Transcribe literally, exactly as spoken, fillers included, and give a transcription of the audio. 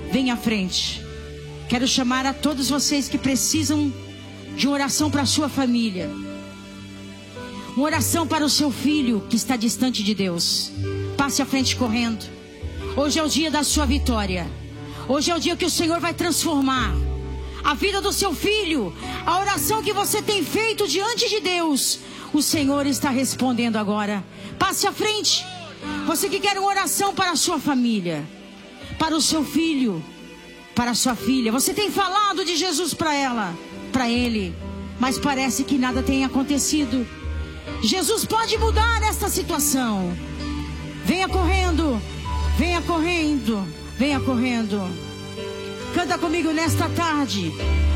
Venha à frente. Quero chamar a todos vocês que precisam de uma oração para a sua família. Uma oração para o seu filho que está distante de Deus. Passe à frente correndo. Hoje é o dia da sua vitória. Hoje é o dia que o Senhor vai transformar a vida do seu filho. A oração que você tem feito diante de Deus, o Senhor está respondendo agora. Passe à frente. Você que quer uma oração para a sua família, para o seu filho, para a sua filha. Você tem falado de Jesus para ela, para ele, mas parece que nada tem acontecido. Jesus pode mudar esta situação. Venha correndo, venha correndo, venha correndo. Canta comigo nesta tarde.